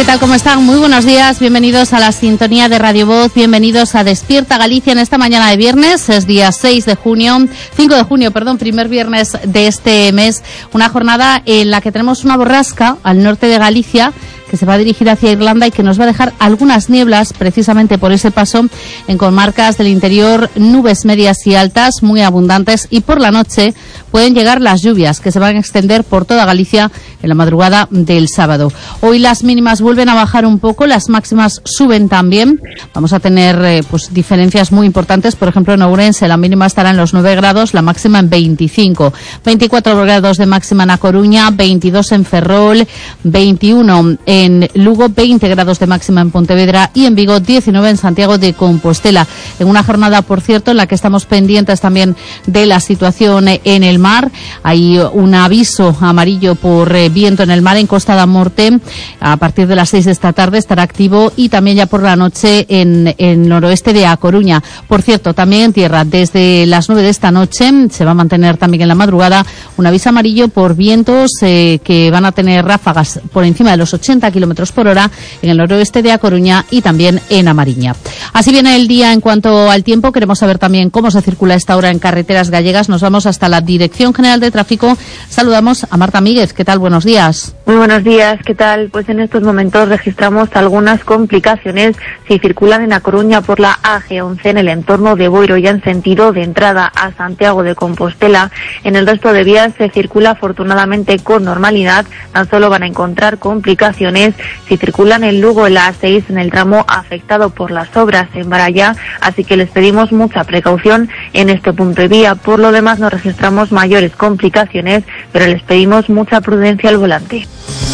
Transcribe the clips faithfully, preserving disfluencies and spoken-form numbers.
¿Qué tal? ¿Cómo están? Muy buenos días, bienvenidos a la sintonía de Radio Voz, bienvenidos a Despierta Galicia en esta mañana de viernes, es día seis de junio, cinco de junio, perdón, primer viernes de este mes, una jornada en la que tenemos una borrasca al norte de Galicia que se va a dirigir hacia Irlanda y que nos va a dejar algunas nieblas precisamente por ese paso en comarcas del interior, nubes medias y altas muy abundantes, y por la noche pueden llegar las lluvias que se van a extender por toda Galicia en la madrugada del sábado. Hoy las mínimas vuelven a bajar un poco, las máximas suben también. Vamos a tener eh, pues diferencias muy importantes. Por ejemplo, en Ourense la mínima estará en los nueve grados, la máxima en veinticinco. veinticuatro grados de máxima en A Coruña, veintidós en Ferrol, veintiuno en Lugo, veinte grados de máxima en Pontevedra y en Vigo, diecinueve en Santiago de Compostela. En una jornada, por cierto, en la que estamos pendientes también de la situación en el mar. Hay un aviso amarillo por eh, viento en el mar en Costa da Morte. A partir de las seis de esta tarde estará activo, y también ya por la noche en el noroeste de A Coruña. Por cierto, también en tierra, desde las nueve de esta noche se va a mantener también en la madrugada un aviso amarillo por vientos eh, que van a tener ráfagas por encima de los ochenta kilómetros por hora en el noroeste de A Coruña y también en A Mariña. Así viene el día en cuanto al tiempo. Queremos saber también cómo se circula a esta hora en carreteras gallegas. Nos vamos hasta la Dirección General de Tráfico. Saludamos a Marta Míguez. ¿Qué tal? Buenos días. Muy buenos días. ¿Qué tal? Pues en estos momentos registramos algunas complicaciones si circulan en A Coruña por la A G once en el entorno de Boiro, ya en sentido de entrada a Santiago de Compostela. En el resto de vías se circula afortunadamente con normalidad. Tan solo van a encontrar complicaciones si circulan en Lugo en la A seis en el tramo afectado por las obras en Barallá, así que les pedimos mucha precaución en este punto de vía. Por lo demás no registramos mayores complicaciones, pero les pedimos mucha prudencia al volante.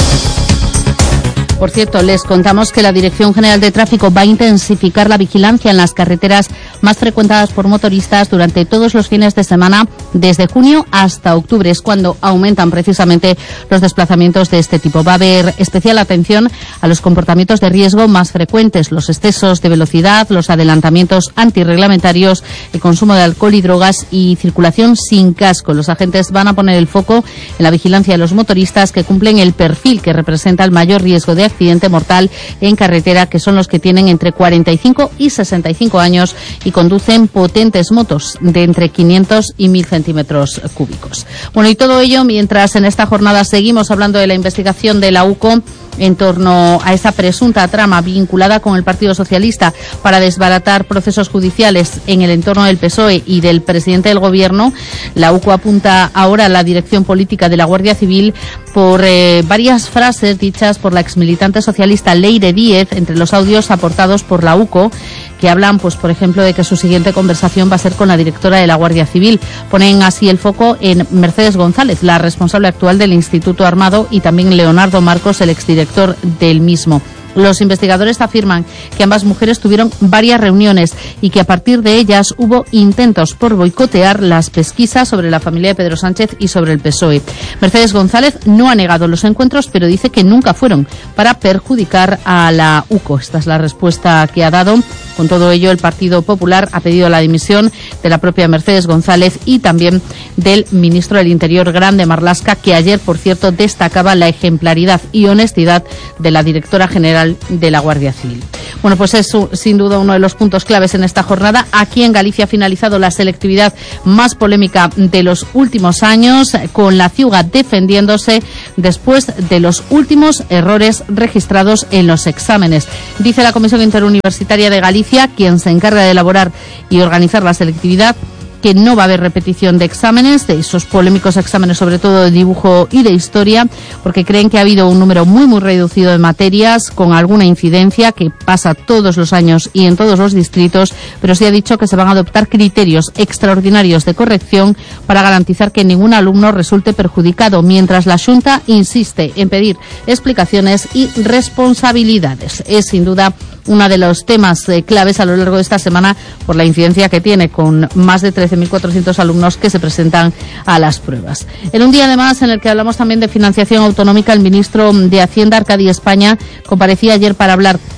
Por cierto, les contamos que la Dirección General de Tráfico va a intensificar la vigilancia en las carreteras más frecuentadas por motoristas durante todos los fines de semana, desde junio hasta octubre. Es cuando aumentan precisamente los desplazamientos de este tipo. Va a haber especial atención a los comportamientos de riesgo más frecuentes, los excesos de velocidad, los adelantamientos antirreglamentarios, el consumo de alcohol y drogas y circulación sin casco. Los agentes van a poner el foco en la vigilancia de los motoristas que cumplen el perfil que representa el mayor riesgo de accidente mortal en carretera, que son los que tienen entre cuarenta y cinco y sesenta y cinco años y conducen potentes motos de entre quinientos y mil centímetros cúbicos. Bueno, y todo ello mientras en esta jornada seguimos hablando de la investigación de la U C O en torno a esa presunta trama vinculada con el Partido Socialista para desbaratar procesos judiciales en el entorno del P S O E y del presidente del Gobierno. La U C O apunta ahora a la dirección política de la Guardia Civil por eh, varias frases dichas por la exmilitante socialista Leire Díez entre los audios aportados por la U C O, que hablan, pues por ejemplo, de que su siguiente conversación va a ser con la directora de la Guardia Civil. Ponen así el foco en Mercedes González, la responsable actual del Instituto Armado, y también Leonardo Marcos, el exdirector del mismo. Los investigadores afirman que ambas mujeres tuvieron varias reuniones y que a partir de ellas hubo intentos por boicotear las pesquisas sobre la familia de Pedro Sánchez y sobre el P S O E. Mercedes González no ha negado los encuentros, pero dice que nunca fueron para perjudicar a la U C O. Esta es la respuesta que ha dado. Con todo ello, el Partido Popular ha pedido la dimisión de la propia Mercedes González y también del ministro del Interior, Grande Marlaska, que ayer, por cierto, destacaba la ejemplaridad y honestidad de la directora general de la Guardia Civil. Bueno, pues es sin duda uno de los puntos claves en esta jornada. Aquí en Galicia ha finalizado la selectividad más polémica de los últimos años, con la Ciuga defendiéndose después de los últimos errores registrados en los exámenes. Dice la Comisión Interuniversitaria de Galicia, quien se encarga de elaborar y organizar la selectividad, que no va a haber repetición de exámenes, de esos polémicos exámenes, sobre todo de dibujo y de historia, porque creen que ha habido un número muy, muy reducido de materias con alguna incidencia que pasa todos los años y en todos los distritos, pero sí ha dicho que se van a adoptar criterios extraordinarios de corrección para garantizar que ningún alumno resulte perjudicado, mientras la Xunta insiste en pedir explicaciones y responsabilidades. Es sin duda uno de los temas eh, claves a lo largo de esta semana por la incidencia que tiene, con más de trece mil cuatrocientos alumnos que se presentan a las pruebas. En un día además en el que hablamos también de financiación autonómica, el ministro de Hacienda, Arcadi España, comparecía ayer para hablar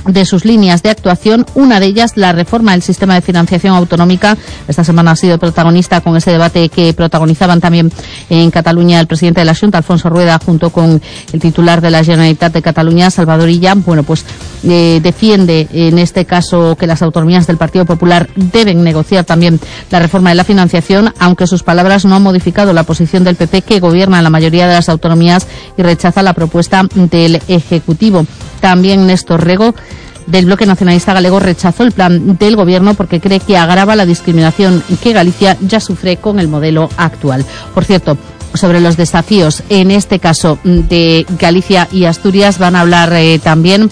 de sus líneas de actuación, una de ellas la reforma del sistema de financiación autonómica. Esta semana ha sido protagonista con ese debate que protagonizaban también en Cataluña el presidente de la Xunta, Alfonso Rueda, junto con el titular de la Generalitat de Cataluña, Salvador Illa. Bueno, pues eh, defiende en este caso que las autonomías del Partido Popular deben negociar también la reforma de la financiación, aunque sus palabras no han modificado la posición del P P, que gobierna en la mayoría de las autonomías y rechaza la propuesta del Ejecutivo. También Néstor Rego, del Bloque Nacionalista Galego, rechazó el plan del Gobierno porque cree que agrava la discriminación que Galicia ya sufre con el modelo actual. Por cierto, sobre los desafíos, en este caso de Galicia y Asturias, van a hablar eh, también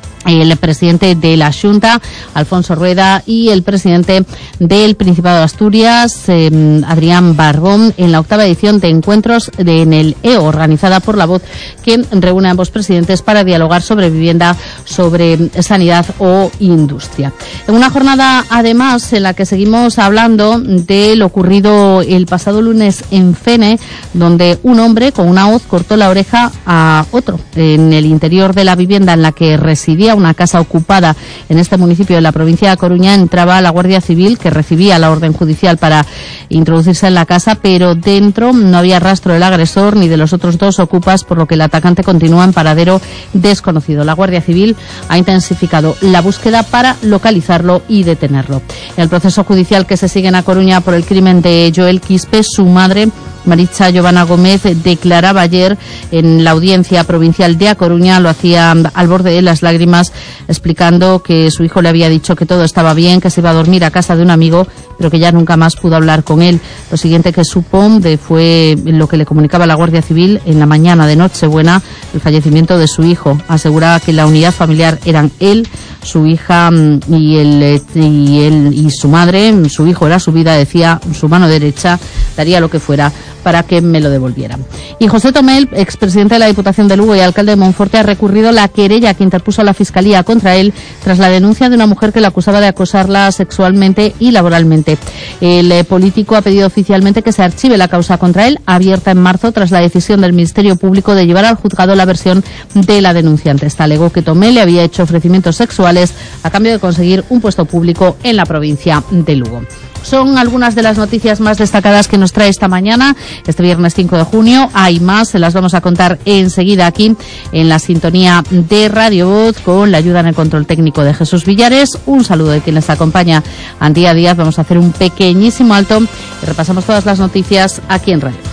el presidente de la Xunta, Alfonso Rueda, y el presidente del Principado de Asturias, eh, Adrián Barbón, en la octava edición de Encuentros de, en el E O, organizada por La Voz, que reúne a ambos presidentes para dialogar sobre vivienda, sobre sanidad o industria. En una jornada, además, en la que seguimos hablando de lo ocurrido el pasado lunes en Fene, donde un hombre con una hoz cortó la oreja a otro en el interior de la vivienda en la que residía, una casa ocupada en este municipio de la provincia de Coruña. Entraba la Guardia Civil, que recibía la orden judicial para introducirse en la casa, pero dentro no había rastro del agresor ni de los otros dos ocupas, por lo que el atacante continúa en paradero desconocido. La Guardia Civil ha intensificado la búsqueda para localizarlo y detenerlo. En el proceso judicial que se sigue en A Coruña por el crimen de Joel Quispe, su madre, Maritza Giovanna Gómez, declaraba ayer en la audiencia provincial de A Coruña, lo hacía al borde de las lágrimas, explicando que su hijo le había dicho que todo estaba bien, que se iba a dormir a casa de un amigo, pero que ya nunca más pudo hablar con él. Lo siguiente que supo de fue lo que le comunicaba la Guardia Civil en la mañana de Nochebuena, el fallecimiento de su hijo. Aseguraba que la unidad familiar eran él, su hija y él, y él y su madre. Su hijo era su vida, decía, su mano derecha, daría lo que fuera para que me lo devolvieran. Y José Tomel, expresidente de la Diputación de Lugo y alcalde de Monforte, ha recurrido la querella que interpuso la Fiscalía contra él tras la denuncia de una mujer que le acusaba de acosarla sexualmente y laboralmente. El eh, político ha pedido oficialmente que se archive la causa contra él, abierta en marzo tras la decisión del Ministerio Público de llevar al juzgado la versión de la denunciante. Esta alegó que Tomel le había hecho ofrecimientos sexuales a cambio de conseguir un puesto público en la provincia de Lugo. Son algunas de las noticias más destacadas que nos trae esta mañana, este viernes cinco de junio. Hay más, se las vamos a contar enseguida aquí en la sintonía de Radio Voz, con la ayuda en el control técnico de Jesús Villares. Un saludo de quien les acompaña, Antía Díaz. Vamos a hacer un pequeñísimo alto y repasamos todas las noticias aquí en Radio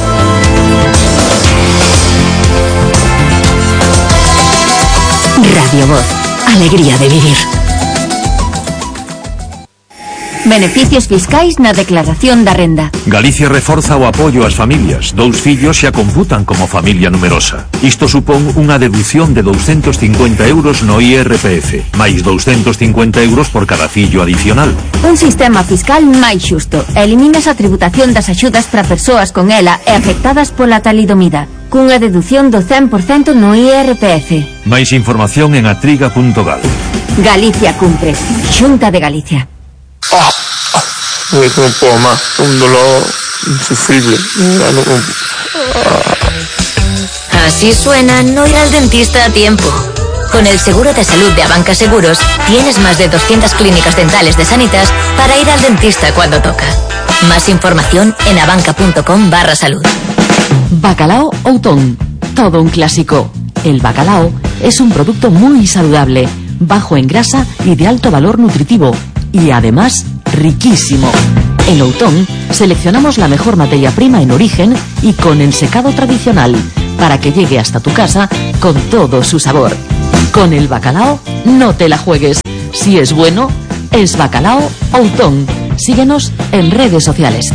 Voz. Radio Voz, alegría de vivir. Beneficios fiscais na declaración da renda. Galicia reforza o apoio ás familias. Dous fillos xa computan como familia numerosa. Isto supón unha deducción de douscentos cincuenta euros no I R P F, máis douscentos cincuenta euros por cada fillo adicional. Un sistema fiscal máis xusto. Eliminas a tributación das axudas para persoas con ela e afectadas pola talidomida, cunha deducción do cen por cento no I R P F. Máis información en atriga punto gal. Galicia cumpre. Xunta de Galicia. Ah, no puedo más, un dolor insufrible. Así suena no ir al dentista a tiempo. Con el seguro de salud de Abanca Seguros, tienes más de doscientas clínicas dentales de Sanitas para ir al dentista cuando toca. Más información en abanca.com barra salud. Bacalao Outón, todo un clásico. El bacalao es un producto muy saludable, bajo en grasa y de alto valor nutritivo. Y además, riquísimo. En Outón seleccionamos la mejor materia prima en origen y con ensecado tradicional, para que llegue hasta tu casa con todo su sabor. Con el bacalao, no te la juegues. Si es bueno, es Bacalao Outón. Síguenos en redes sociales.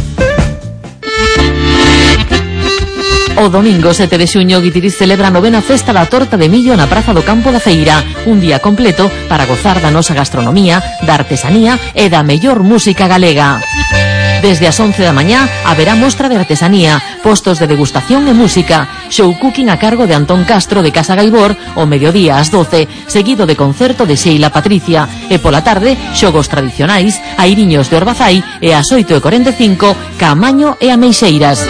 O domingo sete de xuño, Guitiriz celebra a novena festa da torta de millo na Praza do Campo da Feira. Un día completo para gozar da nosa gastronomía, da artesanía e da mellor música galega. Desde as once da mañá haberá mostra de artesanía, postos de degustación e música, show cooking a cargo de Antón Castro de Casa Gaibor, o mediodía ás doce, seguido de concerto de Sheila Patricia, e pola tarde, xogos tradicionais, airiños de Orbazai, e ás oito e corenta e cinco, Caamaño e Ameixeiras.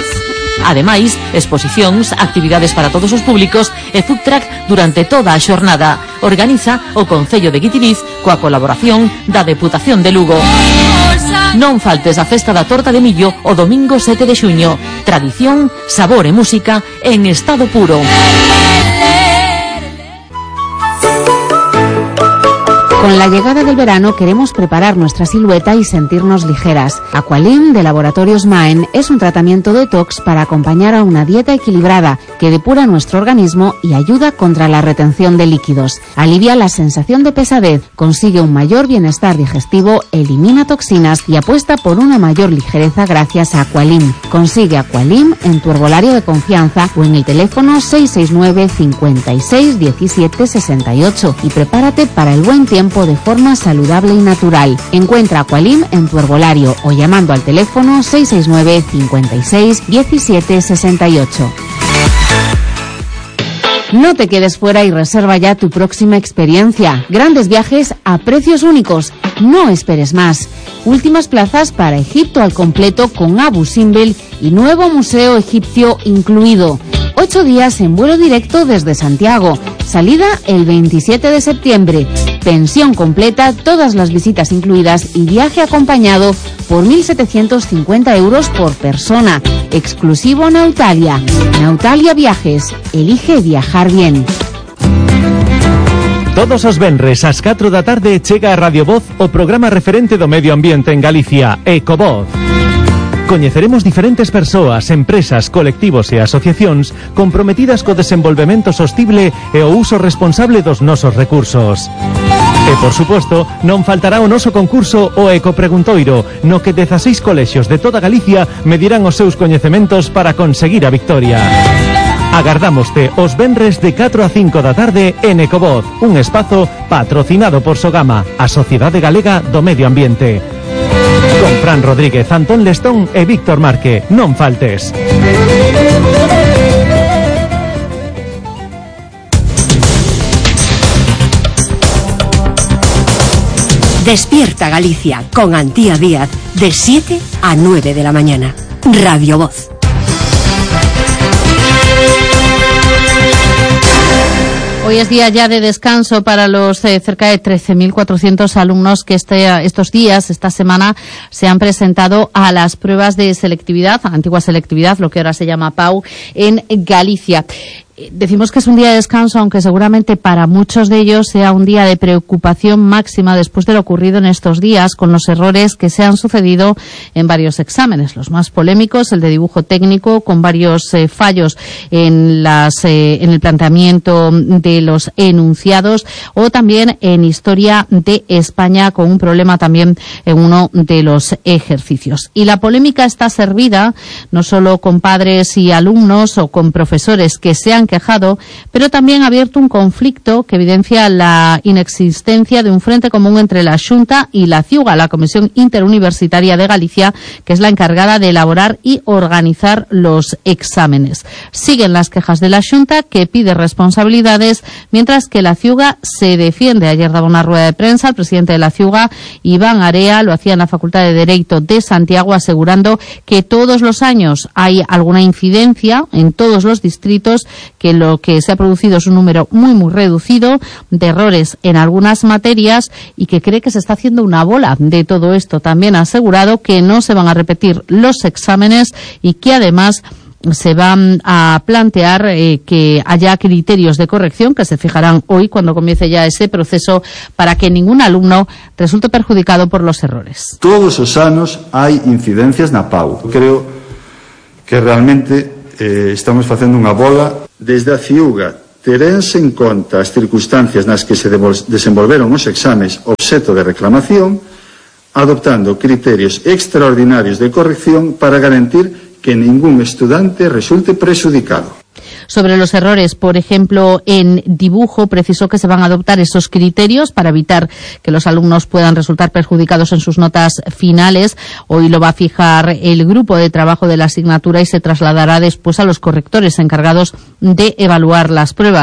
Ademais, exposicións, actividades para todos os públicos e food truck durante toda a xornada. organiza o Concello de Guitiriz coa colaboración da Deputación de Lugo. Non faltes a festa da torta de millo o domingo sete de xuño. Tradición, sabor e música en estado puro. Con la llegada del verano queremos preparar nuestra silueta y sentirnos ligeras. Aqualim de Laboratorios Maen es un tratamiento detox para acompañar a una dieta equilibrada que depura nuestro organismo y ayuda contra la retención de líquidos. Alivia la sensación de pesadez, consigue un mayor bienestar digestivo, elimina toxinas y apuesta por una mayor ligereza gracias a Aqualim. Consigue Aqualim en tu herbolario de confianza o en el teléfono seis seis nueve, cincuenta y seis, diecisiete, sesenta y ocho y prepárate para el buen tiempo de forma saludable y natural. Encuentra Aqualim en tu herbolario o llamando al teléfono seis seis nueve, cincuenta y seis, diecisiete, sesenta y ocho. No te quedes fuera y reserva ya tu próxima experiencia. Grandes viajes a precios únicos. No esperes más. Últimas plazas para Egipto al completo con Abu Simbel y nuevo museo egipcio incluido. Ocho días en vuelo directo desde Santiago. Salida el veintisiete de septiembre. Pensión completa, todas las visitas incluidas y viaje acompañado por mil setecientos cincuenta euros por persona. Exclusivo Nautalia. Nautalia Viajes. Elige viajar bien. Todos os venres ás catro da tarde chega a Radio Voz o programa referente do medio ambiente en Galicia, Ecovoz. Coñeceremos diferentes persoas, empresas, colectivos e asociacións comprometidas co desenvolvemento sostible e o uso responsable dos nosos recursos. E, por suposto, non faltará o noso concurso o Ecopreguntoiro, no que dezaseis colexios de toda Galicia medirán os seus coñecementos para conseguir a victoria. Agardámoste os venres de catro a cinco da tarde en Ecovoz, un espazo patrocinado por Sogama, a Sociedade Galega do Medio Ambiente. Con Fran Rodríguez, Antón Lestón e Víctor Marque. Non faltes. Despierta Galicia con Antía Díaz de siete a nueve de la mañana. Radio Voz. Hoy es día ya de descanso para los eh, cerca de trece mil cuatrocientos alumnos que este, estos días, esta semana, se han presentado a las pruebas de selectividad, antigua selectividad, lo que ahora se llama P A U, en Galicia. Decimos que es un día de descanso, aunque seguramente para muchos de ellos sea un día de preocupación máxima después de lo ocurrido en estos días con los errores que se han sucedido en varios exámenes. Los más polémicos, el de dibujo técnico, con varios eh, fallos en, las, eh, en el planteamiento de los enunciados, o también en Historia de España, con un problema también en uno de los ejercicios. Y la polémica está servida no solo con padres y alumnos o con profesores que se han quejado, pero también ha abierto un conflicto que evidencia la inexistencia de un frente común entre la Xunta y la CIUGA, la Comisión Interuniversitaria de Galicia, que es la encargada de elaborar y organizar los exámenes. Siguen las quejas de la Xunta, que pide responsabilidades, mientras que la CIUGA se defiende. Ayer daba una rueda de prensa el presidente de la CIUGA, Iván Area, lo hacía en la Facultad de Derecho de Santiago, asegurando que todos los años hay alguna incidencia en todos los distritos, que lo que se ha producido es un número muy, muy reducido de errores en algunas materias y que cree que se está haciendo una bola de todo esto. También ha asegurado que no se van a repetir los exámenes y que además se van a plantear eh, que haya criterios de corrección que se fijarán hoy cuando comience ya ese proceso para que ningún alumno resulte perjudicado por los errores. Todos os anos hai incidencias na P A U. Creo que realmente eh, estamos facendo unha bola. Desde a CIUGA terense en conta as circunstancias nas que se desenvolveron os exames obxecto de reclamación, adoptando criterios extraordinarios de corrección para garantir que ningún estudante resulte prexudicado. Sobre los errores, por ejemplo, en dibujo, precisó que se van a adoptar esos criterios para evitar que los alumnos puedan resultar perjudicados en sus notas finales. Hoy lo va a fijar el grupo de trabajo de la asignatura y se trasladará después a los correctores encargados de evaluar las pruebas.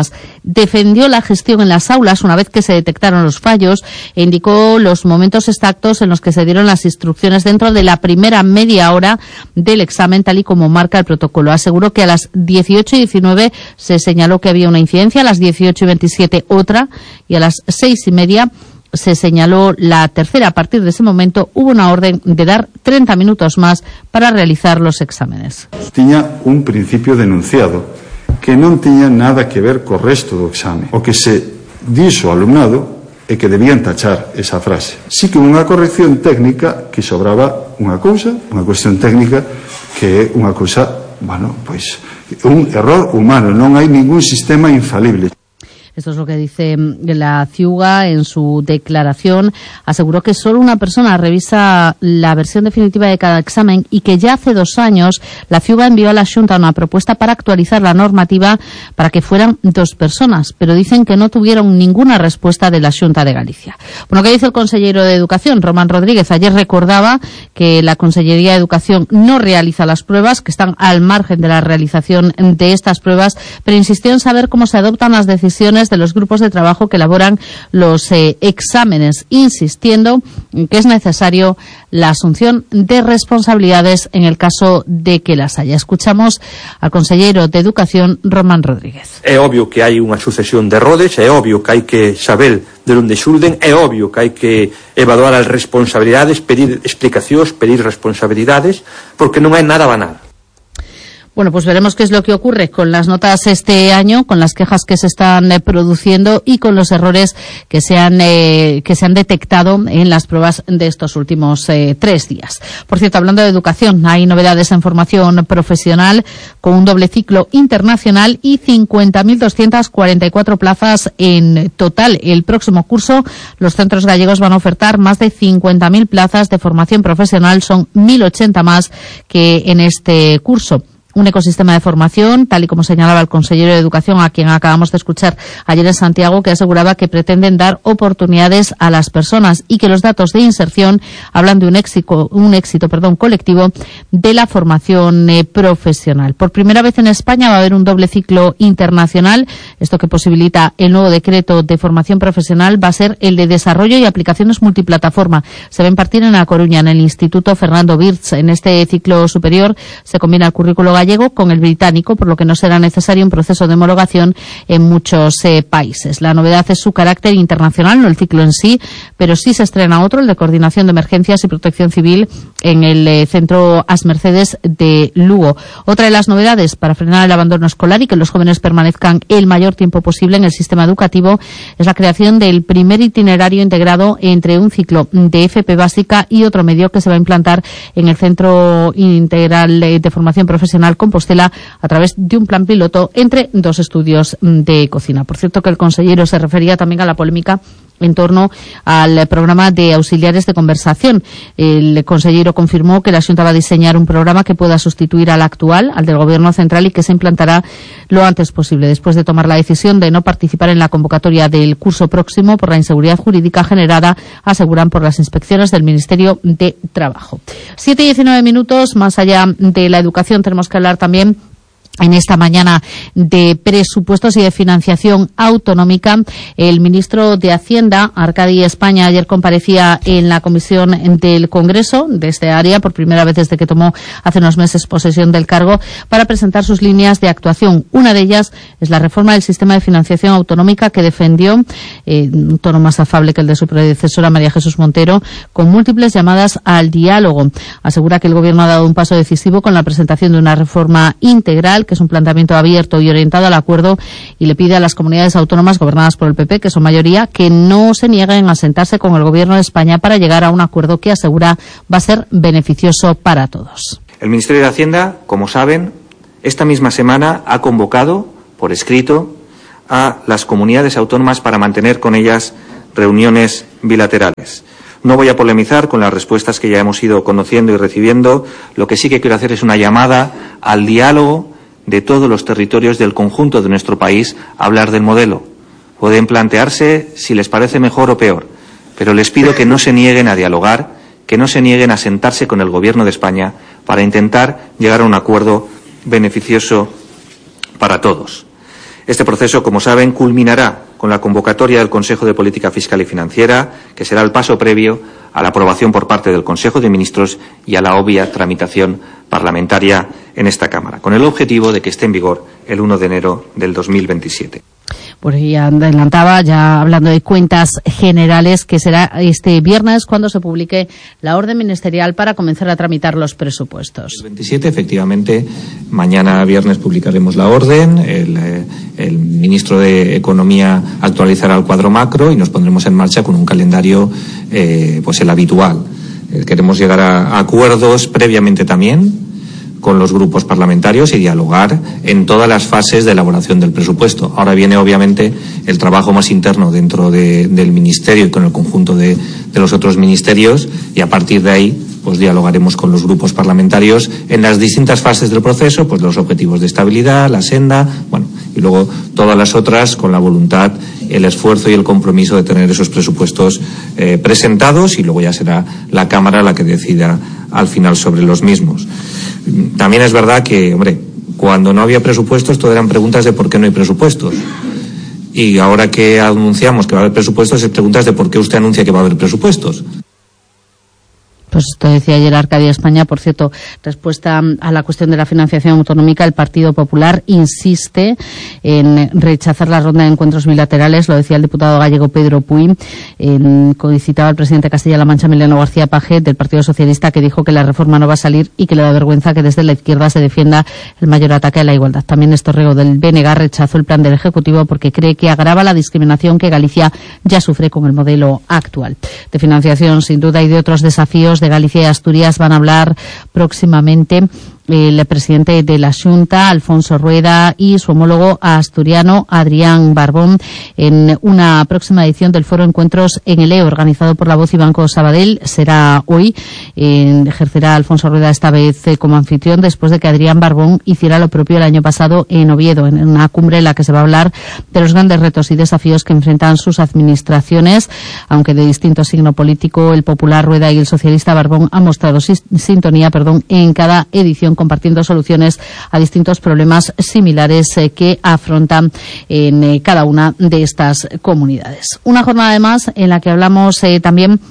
defendió la gestión en las aulas una vez que se detectaron los fallos e indicó los momentos exactos en los que se dieron las instrucciones dentro de la primera media hora del examen, tal y como marca el protocolo. Aseguró que a las dieciocho y diecinueve se señaló que había una incidencia, a las dieciocho y veintisiete otra y a las seis y media se señaló la tercera. A partir de ese momento hubo una orden de dar treinta minutos más para realizar los exámenes. Tiña un principio denunciado que non tiña nada que ver co resto do exame. O que se dixo ao alumnado é que debían tachar esa frase. Sí que unha corrección técnica que sobraba unha cousa, unha cuestión técnica que é unha cousa, bueno, pois un error humano, non hai ningún sistema infalible. Esto es lo que dice la Ciuga en su declaración. Aseguró que solo una persona revisa la versión definitiva de cada examen y que ya hace dos años la Ciuga envió a la Xunta una propuesta para actualizar la normativa para que fueran dos personas, pero dicen que no tuvieron ninguna respuesta de la Xunta de Galicia. Bueno, ¿qué dice el consellero de Educación, Román Rodríguez? Ayer recordaba que la Consellería de Educación no realiza las pruebas, que están al margen de la realización de estas pruebas, pero insistió en saber cómo se adoptan las decisiones de los grupos de trabajo que elaboran los eh, exámenes, insistiendo en que es necesario la asunción de responsabilidades en el caso de que las haya. Escuchamos al consellero de Educación, Román Rodríguez. É obvio que hai unha sucesión de errores, é obvio que hai que saber de onde xurden, é obvio que hai que evaluar as responsabilidades, pedir explicacións, pedir responsabilidades, porque non é nada banal. Bueno, pues veremos qué es lo que ocurre con las notas este año, con las quejas que se están eh, produciendo y con los errores que se han eh, que se han detectado en las pruebas de estos últimos eh, tres días. Por cierto, hablando de educación, hay novedades en formación profesional con un doble ciclo internacional y cincuenta mil doscientas cuarenta y cuatro plazas en total. El próximo curso, los centros gallegos van a ofertar más de cincuenta mil plazas de formación profesional, son mil ochenta más que en este curso. Un ecosistema de formación, tal y como señalaba el consejero de Educación, a quien acabamos de escuchar ayer en Santiago, que aseguraba que pretenden dar oportunidades a las personas y que los datos de inserción hablan de un éxito, un éxito, perdón, colectivo de la formación eh, profesional. Por primera vez en España va a haber un doble ciclo internacional. Esto que posibilita el nuevo decreto de formación profesional va a ser el de desarrollo y aplicaciones multiplataforma. Se va a impartir en A Coruña, en el Instituto Fernando Birch. En este ciclo superior se combina el currículo gallego con el británico, por lo que no será necesario un proceso de homologación en muchos eh, países. La novedad es su carácter internacional, no el ciclo en sí, pero sí se estrena otro, el de Coordinación de Emergencias y Protección Civil, en el eh, Centro As Mercedes de Lugo. Otra de las novedades para frenar el abandono escolar y que los jóvenes permanezcan el mayor tiempo posible en el sistema educativo es la creación del primer itinerario integrado entre un ciclo de F P básica y otro medio que se va a implantar en el Centro Integral de Formación Profesional Compostela a través de un plan piloto entre dos estudios de cocina. Por cierto, que el consejero se refería también a la polémica en torno al programa de auxiliares de conversación. El consejero confirmó que la Xunta va a diseñar un programa que pueda sustituir al actual, al del Gobierno central, y que se implantará lo antes posible, después de tomar la decisión de no participar en la convocatoria del curso próximo por la inseguridad jurídica generada, aseguran, por las inspecciones del Ministerio de Trabajo. Siete y diecinueve minutos. Más allá de la educación, tenemos que hablar también en esta mañana de presupuestos y de financiación autonómica. El ministro de Hacienda, Arcadi España, ayer comparecía en la comisión del Congreso de este área, por primera vez desde que tomó hace unos meses posesión del cargo, para presentar sus líneas de actuación. Una de ellas es la reforma del sistema de financiación autonómica que defendió, eh, un tono más afable que el de su predecesora María Jesús Montero, con múltiples llamadas al diálogo. Asegura que el Gobierno ha dado un paso decisivo con la presentación de una reforma integral, que es un planteamiento abierto y orientado al acuerdo, y le pide a las comunidades autónomas gobernadas por el P P, que son mayoría, que no se nieguen a sentarse con el Gobierno de España para llegar a un acuerdo que asegura va a ser beneficioso para todos. El Ministerio de Hacienda, como saben, esta misma semana ha convocado por escrito a las comunidades autónomas para mantener con ellas reuniones bilaterales. No voy a polemizar con las respuestas que ya hemos ido conociendo y recibiendo. Lo que sí que quiero hacer es una llamada al diálogo de todos los territorios del conjunto de nuestro país a hablar del modelo. Pueden plantearse si les parece mejor o peor, pero les pido que no se nieguen a dialogar, que no se nieguen a sentarse con el Gobierno de España para intentar llegar a un acuerdo beneficioso para todos. Este proceso, como saben, culminará con la convocatoria del Consejo de Política Fiscal y Financiera, que será el paso previo a la aprobación por parte del Consejo de Ministros y a la obvia tramitación parlamentaria en esta Cámara, con el objetivo de que esté en vigor el uno de enero del dos mil veintisiete. Pues ya adelantaba, ya hablando de cuentas generales, que será este viernes cuando se publique la orden ministerial para comenzar a tramitar los presupuestos. El veintisiete, efectivamente, mañana viernes publicaremos la orden, el, eh, el ministro de Economía actualizará el cuadro macro y nos pondremos en marcha con un calendario, eh, pues el habitual. Eh, queremos llegar a, a acuerdos previamente también con los grupos parlamentarios y dialogar en todas las fases de elaboración del presupuesto. Ahora viene, obviamente, el trabajo más interno dentro de, del Ministerio y con el conjunto de, de los otros ministerios, y a partir de ahí pues dialogaremos con los grupos parlamentarios en las distintas fases del proceso, pues los objetivos de estabilidad, la senda, bueno, y luego todas las otras con la voluntad, el esfuerzo y el compromiso de tener esos presupuestos eh, presentados, y luego ya será la Cámara la que decida al final sobre los mismos. También es verdad que, hombre, cuando no había presupuestos todo eran preguntas de por qué no hay presupuestos. Y ahora que anunciamos que va a haber presupuestos, es preguntas de por qué usted anuncia que va a haber presupuestos. Pues esto decía ayer Arcadia España. Por cierto, respuesta a la cuestión de la financiación autonómica, el Partido Popular insiste en rechazar la ronda de encuentros bilaterales. Lo decía el diputado gallego Pedro Puy. En, citaba al presidente de Castilla-La Mancha, Emiliano García Paje, del Partido Socialista, que dijo que la reforma no va a salir y que le da vergüenza que desde la izquierda se defienda el mayor ataque a la igualdad. También Estorrego, del B N G, rechazó el plan del Ejecutivo porque cree que agrava la discriminación que Galicia ya sufre con el modelo actual. De financiación, sin duda, y de otros desafíos de Galicia y Asturias van a hablar próximamente el presidente de la Xunta, Alfonso Rueda, y su homólogo asturiano, Adrián Barbón, en una próxima edición del Foro Encuentros en el E, organizado por La Voz y Banco Sabadell. Será hoy. Eh, ejercerá Alfonso Rueda esta vez eh, como anfitrión, después de que Adrián Barbón hiciera lo propio el año pasado en Oviedo, en una cumbre en la que se va a hablar de los grandes retos y desafíos que enfrentan sus administraciones. Aunque de distinto signo político, el popular Rueda y el socialista Barbón han mostrado si- sintonía perdón, en cada edición, compartiendo soluciones a distintos problemas similares eh, que afrontan en eh, cada una de estas comunidades. Una jornada además en la que hablamos eh, también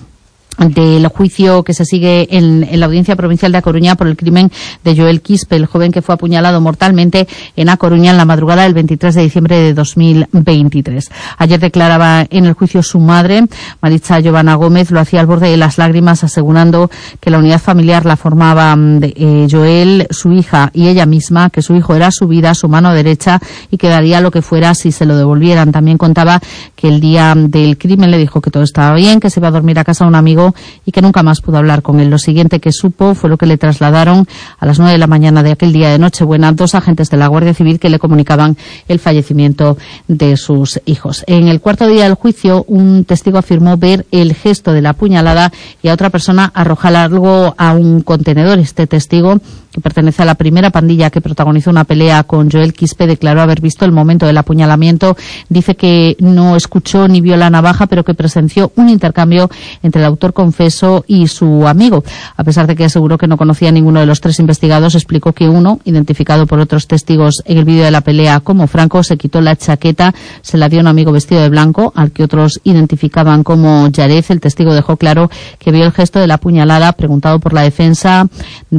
del juicio que se sigue en, en la Audiencia Provincial de A Coruña por el crimen de Joel Quispe, el joven que fue apuñalado mortalmente en A Coruña en la madrugada del veintitrés de diciembre de dos mil veintitrés. Ayer declaraba en el juicio su madre, Maritza Giovanna Gómez. Lo hacía al borde de las lágrimas, asegurando que la unidad familiar la formaban de, eh, Joel, su hija y ella misma, que su hijo era su vida, su mano derecha, y que daría lo que fuera si se lo devolvieran. También contaba que el día del crimen le dijo que todo estaba bien, que se iba a dormir a casa de un amigo y que nunca más pudo hablar con él. Lo siguiente que supo fue lo que le trasladaron a las nueve de la mañana de aquel día de Nochebuena dos agentes de la Guardia Civil que le comunicaban el fallecimiento de sus hijos. En el cuarto día del juicio, un testigo afirmó ver el gesto de la puñalada y a otra persona arrojar algo a un contenedor. Este testigo, que pertenece a la primera pandilla que protagonizó una pelea con Joel Quispe, declaró haber visto el momento del apuñalamiento. Dice que no escuchó ni vio la navaja, pero que presenció un intercambio entre el autor confeso y su amigo. A pesar de que aseguró que no conocía a ninguno de los tres investigados, explicó que uno, identificado por otros testigos en el vídeo de la pelea como Franco, se quitó la chaqueta, se la dio a un amigo vestido de blanco, al que otros identificaban como Yarez. El testigo dejó claro que vio el gesto de la puñalada. Preguntado por la defensa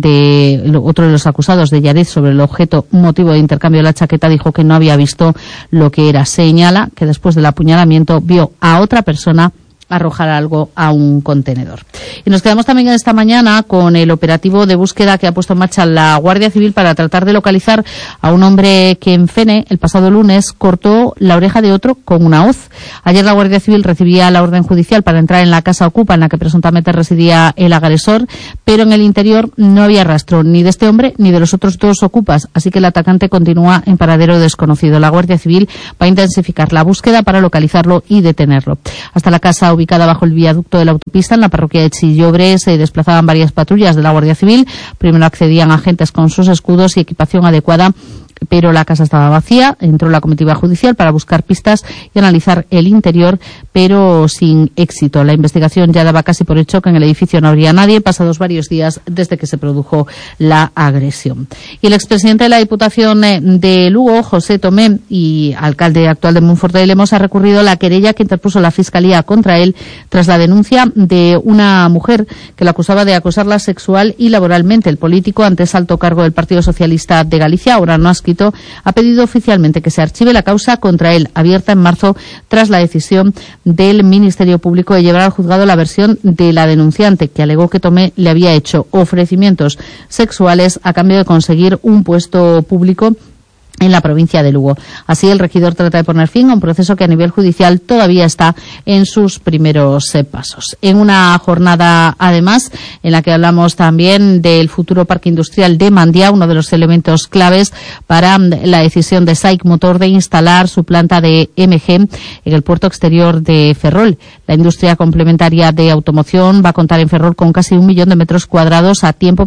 de otro de los acusados de Yarez sobre el objeto motivo de intercambio de la chaqueta, dijo que no había visto lo que era. Señala que después del apuñalamiento vio a otra persona arrojar algo a un contenedor. Y nos quedamos también esta mañana con el operativo de búsqueda que ha puesto en marcha la Guardia Civil para tratar de localizar a un hombre que en Fene, el pasado lunes, cortó la oreja de otro con una hoz. Ayer la Guardia Civil recibía la orden judicial para entrar en la casa ocupa en la que presuntamente residía el agresor, pero en el interior no había rastro ni de este hombre ni de los otros dos ocupas, así que el atacante continúa en paradero desconocido. La Guardia Civil va a intensificar la búsqueda para localizarlo y detenerlo. Hasta la casa ubicada bajo el viaducto de la autopista en la parroquia de Chillobre se desplazaban varias patrullas de la Guardia Civil. Primero accedían agentes con sus escudos y equipación adecuada, pero la casa estaba vacía. Entró la comitiva judicial para buscar pistas y analizar el interior, pero sin éxito. La investigación ya daba casi por hecho que en el edificio no habría nadie, pasados varios días desde que se produjo la agresión. Y el expresidente de la Diputación de Lugo, José Tomé, y alcalde actual de Monforte de Lemos, ha recurrido la querella que interpuso la Fiscalía contra él tras la denuncia de una mujer que la acusaba de acosarla sexual y laboralmente. El político, antes alto cargo del Partido Socialista de Galicia, ahora no ha ha pedido oficialmente que se archive la causa contra él, abierta en marzo tras la decisión del Ministerio Público de llevar al juzgado la versión de la denunciante, que alegó que Tomé le había hecho ofrecimientos sexuales a cambio de conseguir un puesto público en la provincia de Lugo. Así, el regidor trata de poner fin a un proceso que a nivel judicial todavía está en sus primeros eh, pasos. En una jornada, además, en la que hablamos también del futuro parque industrial de Mandia, uno de los elementos claves para la decisión de S A I C Motor de instalar su planta de M G en el puerto exterior de Ferrol. La industria complementaria de automoción va a contar en Ferrol con casi un millón de metros cuadrados a tiempo